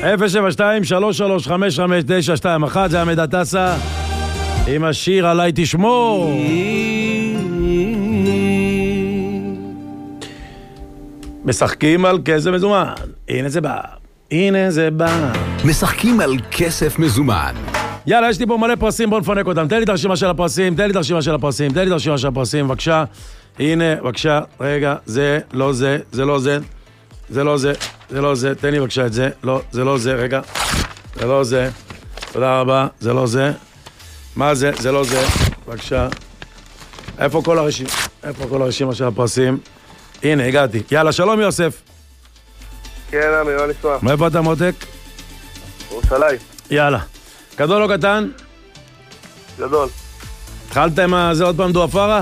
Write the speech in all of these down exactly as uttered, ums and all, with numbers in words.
אפס שבע שתיים שלוש שלוש חמש חמש תשע שתיים אחת, זה עמדה טסה עם השיר עליי תשמור. משחקים על כסף מזומן. הנה זה בא. הנה זה בא. משחקים על כסף מזומן. יאללה, יש לי פה מלא פרסים, בוא נפנק אותם. תן לי את הרשימה של הפרסים, תן לי את הרשימה של הפרסים, תן לי את הרשימה של הפרסים, בבקשה. הנה, בבקשה, רגע, זה, לא זה, זה לא זה, זה לא זה, זה לא זה, תן לי בבקשה את זה, לא, זה לא זה, רגע, זה לא זה, תודה רבה, זה לא זה, מה זה, זה לא זה, בבקשה. איפה כל הרשימה, איפה כל הרשימה של הפרסים? הנה, הגעתי. יאללה, שלום יוסף. כן, אמי, מה נשמע? מאיפה אתה מותק? ירושלים. יאללה. גדול או קטן? גדול. התחלת עם זה עוד פעם דואפרה?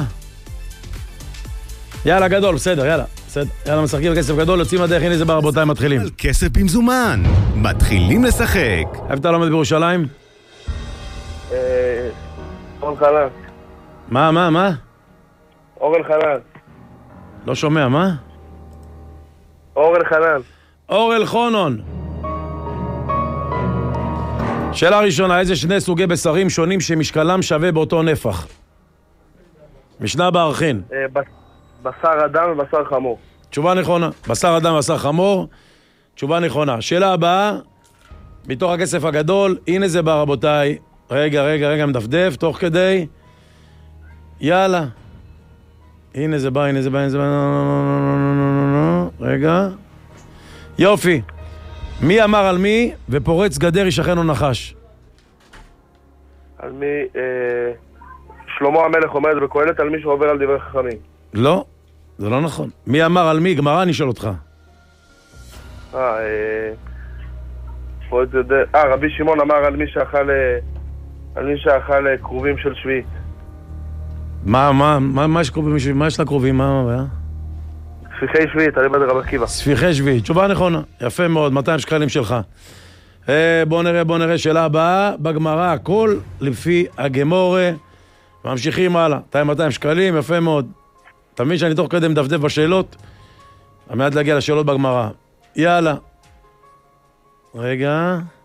יאללה, גדול, בסדר, יאללה. בסדר, יאללה, משחקים בכסף גדול, יוצאים הדרך, הנה זה בא, רבותיי, מתחילים. על כסף במזומן. מתחילים לשחק. איפה אתה לומד בירושלים? אה... אורן חנן. מה, מה, מה? אורן חנן. לא שומע, מה? אורן חנן. אורל חונון. שאלה ראשונה, איזה שני סוגי בשרים שונים שמשקלם שווה באותו נפח? משנה בערכין. אה, בשר אדם ובשר חמור. תשובה נכונה. בשר אדם ובשר חמור. תשובה נכונה. שאלה הבאה, מתוך הכסף הגדול, הנה זה בא, רבותיי. רגע, רגע, רגע, מדפדף, תוך כדי. יאללה. הנה זה בא, הנה זה בא, הנה זה בא. רגע. יופי. מי אמר על מי ופורץ גדר ישכנו נחש? על מי... אה... שלמה המלך עומד בקהלת על מי שעובר על דברי חכמים. לא, זה לא נכון. מי אמר על מי? גמרא, אני שואל אותך. אה, אה... פורץ גדר... אה, רבי שמעון אמר על מי שאכל... על מי שאכל קרובים של שביעית. מה, מה, מה, מה יש קרובים? מה יש לקרובים? מה, מה, מה? ספיחי שביעית, אני בדר רב עקיבא. ספיחי שביעית, תשובה נכונה. יפה מאוד, מאתיים שקלים שלך. אה, בוא נראה, בוא נראה, שאלה הבאה. בגמרא, הכל לפי הגמורה. ממשיכים הלאה. מאתיים שקלים, יפה מאוד. אתה מבין שאני תוך כדי מדפדף בשאלות? על מנת להגיע לשאלות בגמרא. יאללה. רגע.